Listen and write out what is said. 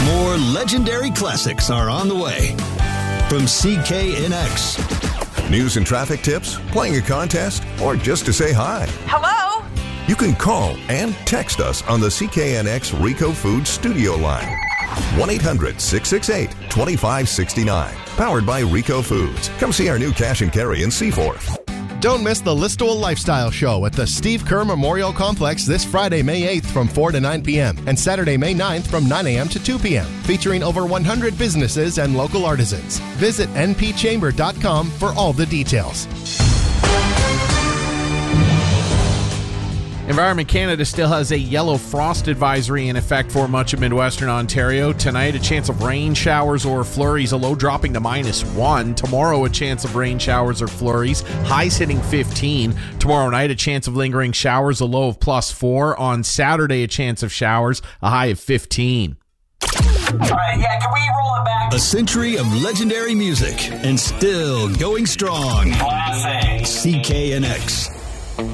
More legendary classics are on the way from CKNX. News and traffic tips, playing a contest, or just to say hi. Hello? You can call and text us on the CKNX Rico Foods studio line. 1-800-668-2569. Powered by Rico Foods. Come see our new cash and carry in Seaforth. Don't miss the Listowel Lifestyle Show at the Steve Kerr Memorial Complex this Friday, May 8th from 4 to 9 p.m. and Saturday, May 9th from 9 a.m. to 2 p.m. featuring over 100 businesses and local artisans. Visit npchamber.com for all the details. Environment Canada still has a yellow frost advisory in effect for much of Midwestern Ontario. Tonight, a chance of rain showers or flurries, a low dropping to -1. Tomorrow, a chance of rain showers or flurries, highs hitting 15. Tomorrow night, a chance of lingering showers, a low of +4. On Saturday, a chance of showers, a high of 15. All right, yeah, can we roll it back? A century of legendary music and still going strong. Classic. CKNX.